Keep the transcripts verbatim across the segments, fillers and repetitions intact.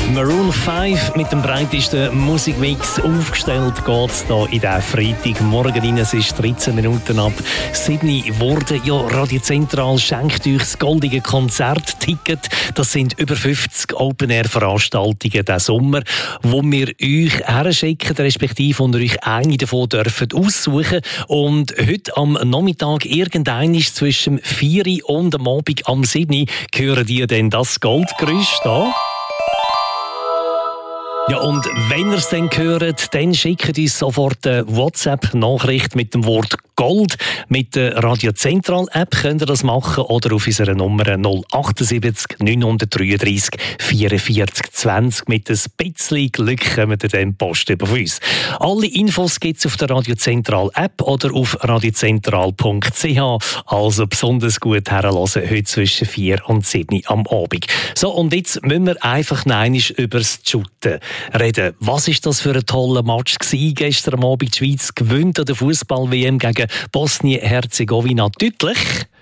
Maroon fünf mit dem breitesten Musikmix aufgestellt geht's da in den Freitagmorgen rein. Es ist dreizehn Minuten ab sieben geworden. Ja, Radio Zentral schenkt euch das goldige Konzertticket. Das sind über fünfzig Open-Air-Veranstaltungen diesen Sommer, wo wir euch herschicken, respektive und euch eine davon dürfen aussuchen. Und heute am Nachmittag irgendeinisch zwischen vier und am Abend am sieben hören ihr dann das Goldgeräusch da. Ja, und wenn ihr es dann hört, dann schickt uns sofort eine WhatsApp-Nachricht mit dem Wort Gold. Mit der Radio Zentral App könnt ihr das machen oder auf unserer Nummer null sieben acht neun drei drei vier vier zwanzig. Mit ein bisschen Glück kommt ihr dann Post über uns. Alle Infos gibt es auf der Radio Zentral App oder auf radiozentral punkt c h. Also besonders gut herhören heute zwischen vier und sieben am Abend. So, und jetzt müssen wir einfach noch einmal über das Shooten reden. Was war das für ein toller Match gewesen? Gestern am Abend die Schweiz gewinnt an der Fußball-W M gegen Bosnien-Herzegowina deutlich.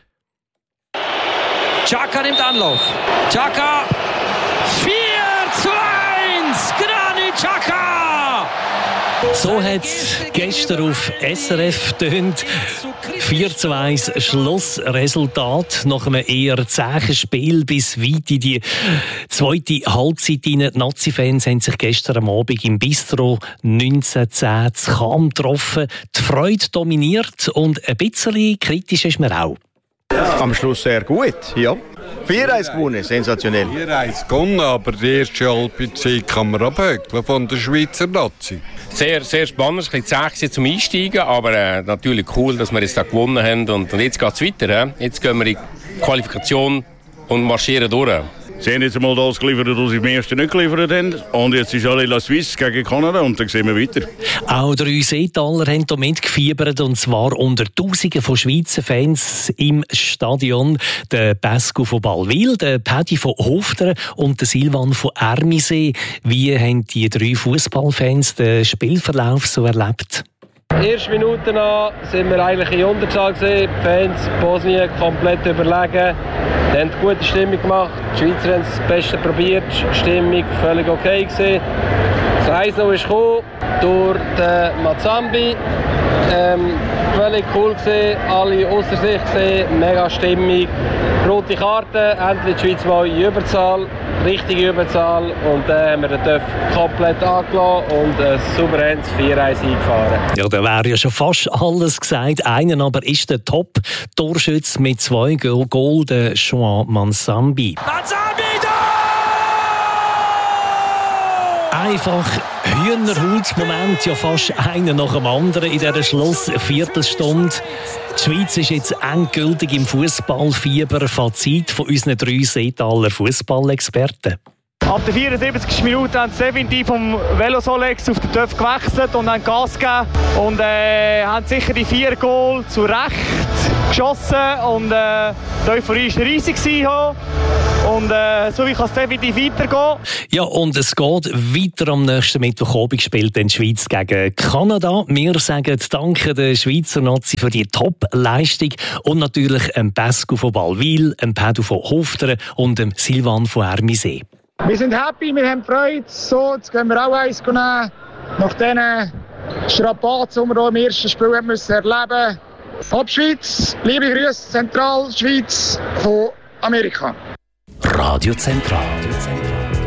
Xhaka nimmt Anlauf. Xhaka vier zu eins. Granit Xhaka. So hat es gestern auf S R F getönt. vier zu eins Schlussresultat nach einem eher zähen Spiel bis weit in die zweite Halbzeit hinein. Die Nazi-Fans haben sich gestern am Abend im Bistro neunzehnhundertzehn zu Cham getroffen. Die Freude dominiert und ein bisschen kritisch ist man auch. Am Schluss sehr gut, ja. vier eins gewonnen, sensationell. vier eins gewonnen, aber die erste Halbzeit kann man abhökeln von der Schweizer Nazi. Sehr, sehr spannend, ein bisschen zäh zum Einsteigen, aber äh, natürlich cool, dass wir jetzt da gewonnen haben. Und, und jetzt geht es weiter. He? Jetzt gehen wir in die Qualifikation und marschieren durch. Sie haben jetzt einmal das geliefert, was sie im ersten nicht geliefert haben. Und jetzt ist alle La Suisse gegen Kanada und dann sehen wir weiter. Auch drei Seetaler haben hier mitgefiebert, und zwar unter Tausenden von Schweizer Fans im Stadion. Der Pascal von Ballwil, der Paddy von Hofteren und der Silvan von Ermisee. Wie haben die drei Fußballfans den Spielverlauf so erlebt? Erste Minuten an sind wir eigentlich in Unterzahl gewesen. Die Fans Bosnien komplett überlegen. Die haben gute Stimmung gemacht. Die Schweizer haben das Beste probiert. Die Stimmung völlig okay gewesen. Das eins null ist gekommen durch den Mazambi. Ähm, völlig cool gewesen. Alle ausser sich gesehen. Mega Stimmung. Rote Karte. Endlich die Schweiz mal in Überzahl. Richtige Überzahl. Und dann haben wir den Töff komplett angelassen und ein souveränes vier eins eingefahren. Ja, da wäre ja schon fast alles gesagt. Einen aber ist der Top-Torschütze mit zwei Goal, der Juan Mansambi. Mansambi da! Einfach Hühnerhaut-Moment, ja fast einer nach dem anderen in dieser Schlussviertelstunde. Die Schweiz ist jetzt endgültig im Fußballfieber. Fazit von unseren drei Seetaler Fußballexperten. Ab der vierundsiebzigsten Minute haben sie definitiv vom Velosolex auf den Töff gewechselt und haben Gas gegeben. Und äh, haben sicher die vier Goal zu Recht geschossen. Und äh, die Euphorie war riesig. Und äh, so wie kann es definitiv weitergehen. Ja, und es geht weiter. Am nächsten Mittwochabend spielt dann die Schweiz gegen Kanada. Wir sagen danke der Schweizer Nazi für die Top-Leistung und natürlich dem Pascal von Ballwil, dem Pedro von Hofteren und dem Silvan von Ermisee. Wir sind happy, wir haben Freude. So, jetzt können wir auch eins nehmen. Nach diesen Strapazen, die wir hier im ersten Spiel haben müssen erleben mussten. Ab Schweiz, liebe Grüße, Zentralschweiz von Amerika. Radio Zentral.